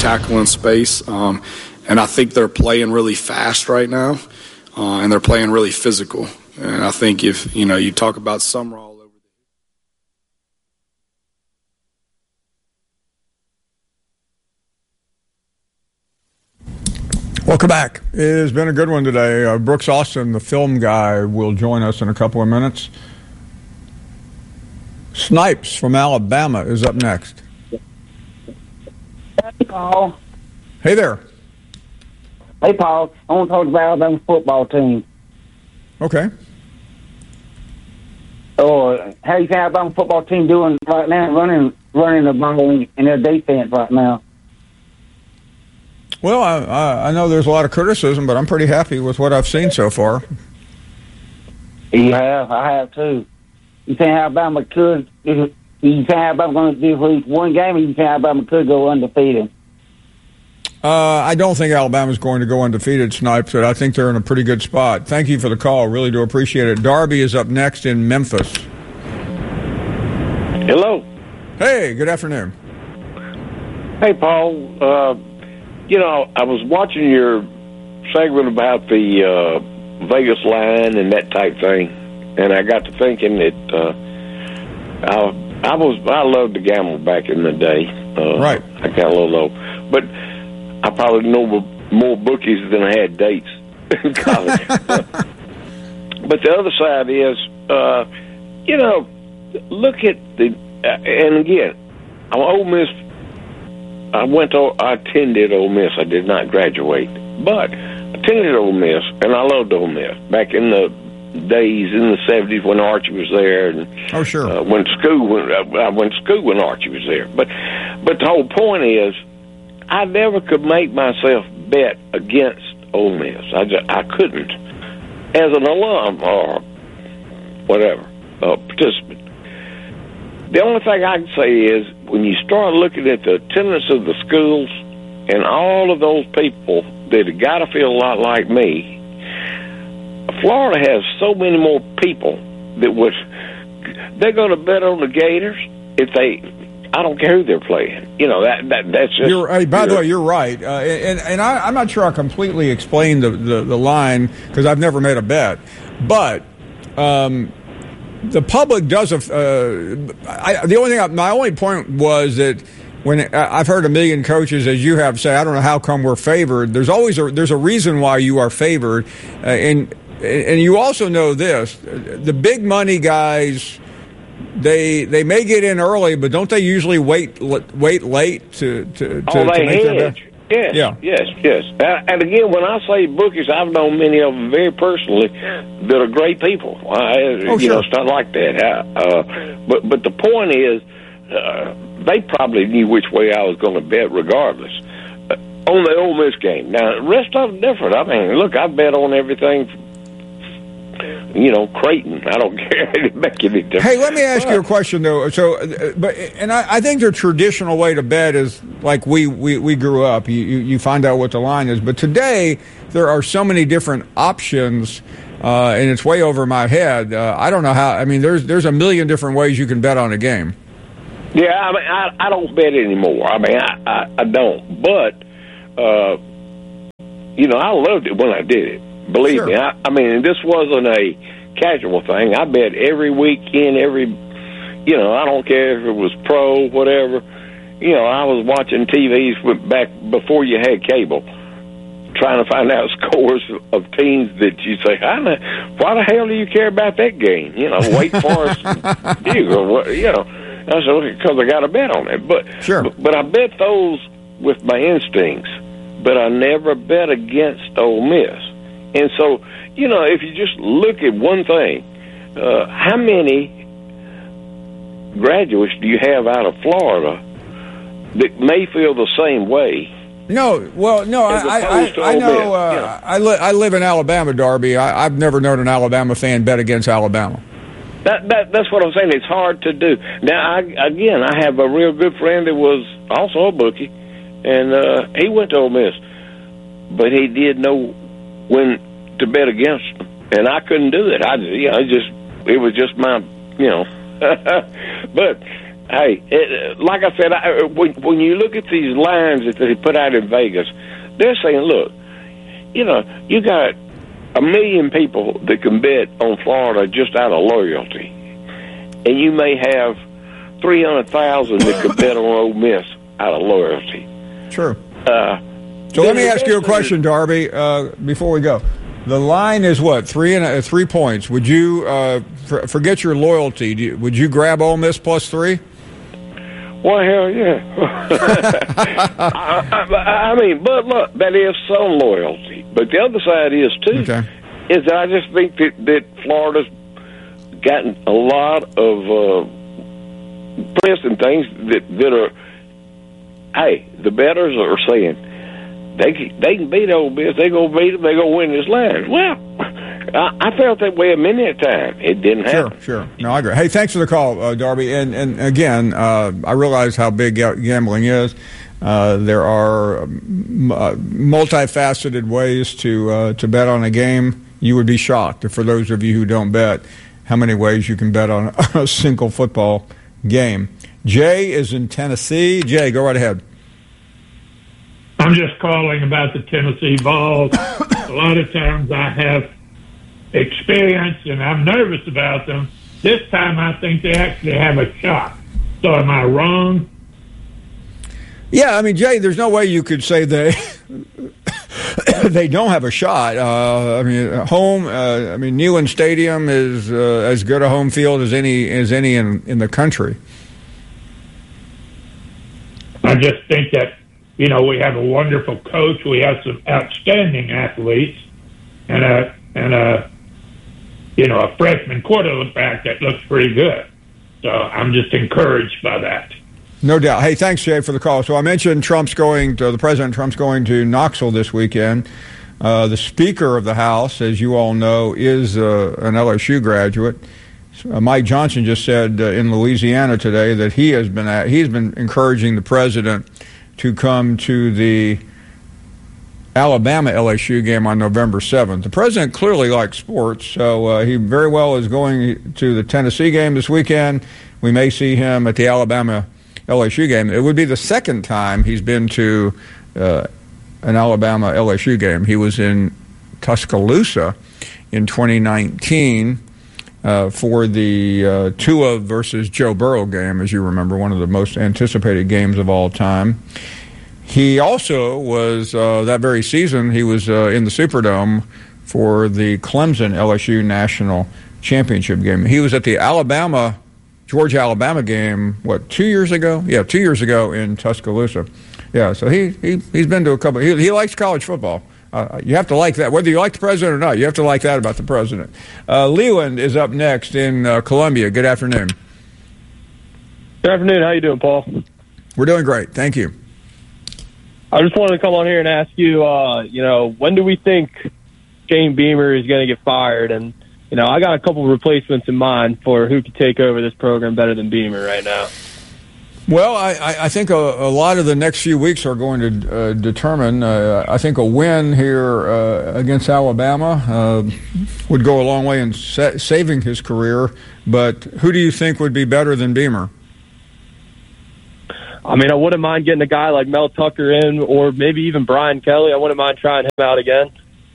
tackle in space. And I think they're playing really fast right now, and they're playing really physical. And I think if, you talk about Sumrall over Welcome back. It has been a good one today. Brooks Austin, the film guy, will join us in a couple of minutes. Snipes from Alabama is up next. Hey, Paul. Hey there. Hey, Paul. I want to talk about Alabama football team. Okay. How you think Alabama football team doing right now, running the ball in their defense right now? Well, I know there's a lot of criticism, but I'm pretty happy with what I've seen so far. You have? I have, too. You think Alabama could? You think Alabama going to do at least one game, or you think Alabama could go undefeated? I don't think Alabama's going to go undefeated, Snipes, but I think they're in a pretty good spot. Thank you for the call. Really do appreciate it. Darby is up next in Memphis. Hello. Hey, good afternoon. Hey, Paul. I was watching your segment about the Vegas line and that type thing, and I got to thinking that I loved to gamble back in the day. Right. I got a little low, but I probably know more bookies than I had dates in college. But the other side is, look at and again, I'm Ole Miss. I attended Ole Miss. I did not graduate, but I attended Ole Miss, and I loved Ole Miss back in the days in the 70s when Archie was there. And, oh, sure. I went to school when Archie was there. But the whole point is, I never could make myself bet against Ole Miss. I couldn't, as an alum or whatever participant. The only thing I can say is, when you start looking at the attendance of the schools and all of those people that have got to feel a lot like me, Florida has so many more people that they're going to bet on the Gators if I don't care who they're playing. That's just. By the way, you're right, and I'm not sure I completely explained the line because I've never made a bet, but. The public does. My only point was that when I've heard a million coaches, as you have, say, I don't know how come we're favored. There's a reason why you are favored, and you also know this: the big money guys, they may get in early, but don't they usually wait late to make their bet? Yes, yeah. yes. And again, when I say bookies, I've known many of them very personally that are great people. Sure. It's not like that. But the point is, they probably knew which way I was going to bet regardless. On the Ole Miss game. Now, the rest of them different. I mean, look, I bet on everything. Creighton. I don't care. It make any difference. Hey, let me ask you a question though. So, I think the traditional way to bet is like we grew up. You find out what the line is. But today there are so many different options, and it's way over my head. I don't know how. I mean, there's a million different ways you can bet on a game. Yeah, I mean, I don't bet anymore. I mean, I don't. But I loved it when I did it. Believe sure. me, I mean, this wasn't a casual thing. I bet every weekend, I don't care if it was pro, whatever. I was watching TVs back before you had cable, trying to find out scores of teams that you say, why the hell do you care about that game? Wake Forest, I said, because I got a bet on it. But, sure. But I bet those with my instincts, but I never bet against Ole Miss. And so, if you just look at one thing, how many graduates do you have out of Florida that may feel the same way? No, well, no, I know. I live in Alabama, Darby. I've never known an Alabama fan bet against Alabama. That's what I'm saying. It's hard to do. Now, I have a real good friend that was also a bookie, and he went to Ole Miss, but he did know when to bet against them, and I couldn't do it. It was just my, but like I said, when you look at these lines that they put out in Vegas, they're saying, look, you got 1 million people that can bet on Florida just out of loyalty, and you may have 300,000 that could bet on Ole Miss out of loyalty. Sure. So let me ask you a question, Darby, before we go. The line is what, 3 points? Would you forget your loyalty? Would you grab Ole Miss plus 3? Well, hell yeah. I mean, but look, that is some loyalty. But the other side is, too, is that I just think that Florida's gotten a lot of press and things that are, hey, the bettors are saying, they can beat Ole Miss. They're going to beat them. They're going to win this line. Well, I felt that way a minute time. It didn't happen. Sure. No, I agree. Hey, thanks for the call, Darby. And again, I realize how big gambling is. There are multifaceted ways to bet on a game. You would be shocked, for those of you who don't bet, how many ways you can bet on a single football game. Jay is in Tennessee. Jay, go right ahead. I'm just calling about the Tennessee Vols. A lot of times I have experience, and I'm nervous about them. This time I think they actually have a shot. So am I wrong? Yeah, I mean, Jay, there's no way you could say they don't have a shot. I mean, Neyland Stadium is as good a home field as any in the country. I just think that, we have a wonderful coach. We have some outstanding athletes, and a freshman quarterback that looks pretty good. So I'm just encouraged by that. No doubt. Hey, thanks, Jay, for the call. So I mentioned the President Trump's going to Knoxville this weekend. The Speaker of the House, as you all know, is an LSU graduate. Mike Johnson just said in Louisiana today that he's been encouraging the president to come to the Alabama LSU game on November 7th. The president clearly likes sports, so he very well is going to the Tennessee game this weekend. We may see him at the Alabama LSU game. It would be the second time he's been to an Alabama LSU game. He was in Tuscaloosa in 2019 for the Tua versus Joe Burrow game, as you remember, one of the most anticipated games of all time. He also was, that very season, he was in the Superdome for the Clemson-LSU National Championship game. He was at the Georgia-Alabama game, 2 years ago? Yeah, 2 years ago in Tuscaloosa. Yeah, so he's been to a couple. He likes college football. You have to like that. Whether you like the president or not, you have to like that about the president. Leland is up next in Columbia. Good afternoon. Good afternoon. How you doing, Paul? We're doing great. Thank you. I just wanted to come on here and ask you, when do we think Shane Beamer is going to get fired? And, I got a couple of replacements in mind for who could take over this program better than Beamer right now. Well, I think a lot of the next few weeks are going to determine. I think a win here against Alabama would go a long way in saving his career. But who do you think would be better than Beamer? I mean, I wouldn't mind getting a guy like Mel Tucker in, or maybe even Brian Kelly. I wouldn't mind trying him out again.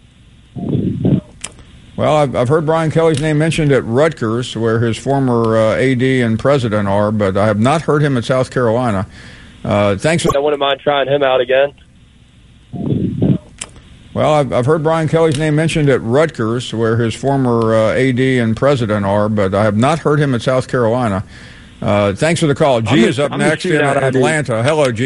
Well, I've heard Brian Kelly's name mentioned at Rutgers, where his former AD and president are, but I have not heard him at South Carolina. Thanks. I wouldn't mind trying him out again. Well, I've heard Brian Kelly's name mentioned at Rutgers, where his former AD and president are, but I have not heard him at South Carolina. Thanks for the call. G is up next in Atlanta. Hello, G.